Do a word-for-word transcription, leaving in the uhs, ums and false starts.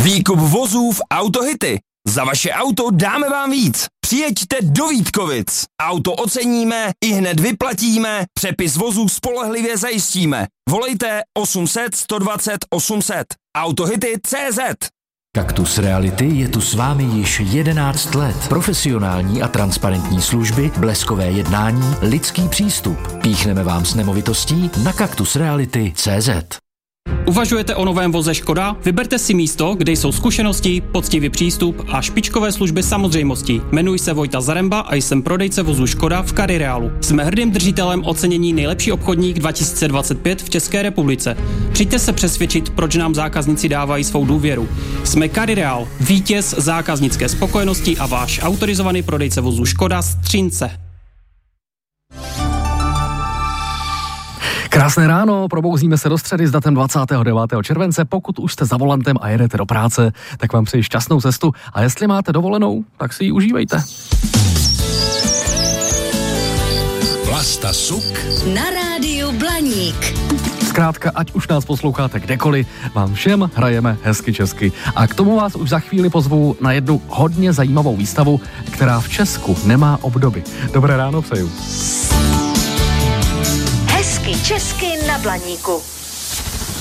Výkup vozů v Autohity. Za vaše auto dáme vám víc. Přijeďte do Vítkovic. Auto oceníme, i hned vyplatíme, přepis vozů spolehlivě zajistíme. Volejte osm set, sto dvacet, osm set. Autohity tečka cé zet. Kaktus Reality je tu s vámi již jedenáct let. Profesionální a transparentní služby, bleskové jednání, lidský přístup. Píchneme vám s nemovitostí na kaktus reality tečka cé zet. Uvažujete o novém voze Škoda? Vyberte si místo, kde jsou zkušenosti, poctivý přístup a špičkové služby samozřejmostí. Jmenuji se Vojta Zaremba a jsem prodejce vozu Škoda v CarRealu. Jsme hrdým držitelem ocenění nejlepší obchodník dva tisíce dvacet pět v České republice. Přijďte se přesvědčit, proč nám zákazníci dávají svou důvěru. Jsme CarReal, vítěz zákaznické spokojenosti a váš autorizovaný prodejce vozu Škoda z Třince. Krásné ráno, probouzíme se do středy s datem dvacátého devátého července. Pokud už jste za volantem a jedete do práce, tak vám přeji šťastnou cestu a jestli máte dovolenou, tak si ji užívejte. Vlasta Suk na rádiu Blaník. Zkrátka, ať už nás posloucháte kdekoliv, vám všem hrajeme hezky česky. A k tomu vás už za chvíli pozvu na jednu hodně zajímavou výstavu, která v Česku nemá obdoby. Dobré ráno přeju. Hezky česky na Blaníku.